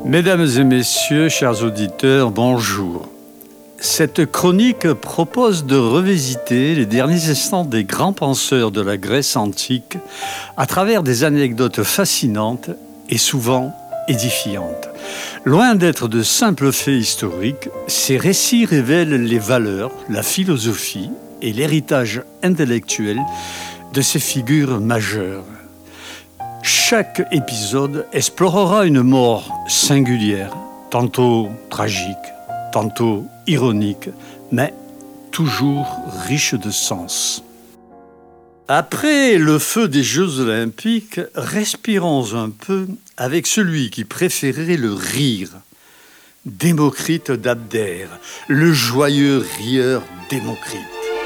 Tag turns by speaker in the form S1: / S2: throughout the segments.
S1: Mesdames et messieurs, chers auditeurs, bonjour. Cette chronique propose de revisiter les derniers instants des grands penseurs de la Grèce antique à travers des anecdotes fascinantes et souvent édifiantes. Loin d'être de simples faits historiques, ces récits révèlent les valeurs, la philosophie et l'héritage intellectuel de ces figures majeures. Chaque épisode explorera une mort singulière, tantôt tragique, tantôt ironique, mais toujours riche de sens. Après le feu des Jeux Olympiques, respirons un peu avec celui qui préférait le rire, Démocrite d'Abdère, le joyeux rieur Démocrite.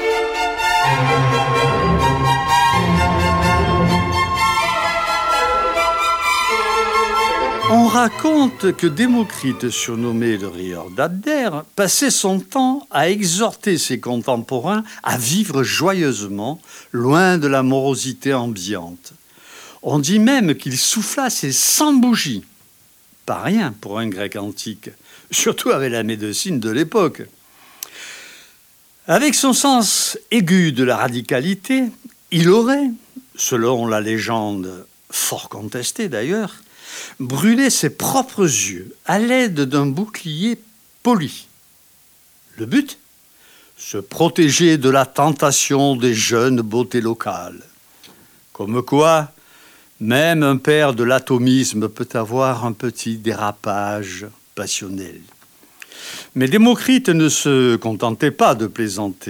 S1: On raconte que Démocrite, surnommé le rieur d'Abdère, passait son temps à exhorter ses contemporains à vivre joyeusement, loin de la morosité ambiante. On dit même qu'il souffla ses 100 bougies. Pas rien pour un grec antique, surtout avec la médecine de l'époque. Avec son sens aigu de la radicalité, il aurait, selon la légende fort contestée d'ailleurs, brûlé ses propres yeux à l'aide d'un bouclier poli. Le but ? Se protéger de la tentation des jeunes beautés locales. Comme quoi, même un père de l'atomisme peut avoir un petit dérapage passionnel. Mais Démocrite ne se contentait pas de plaisanter.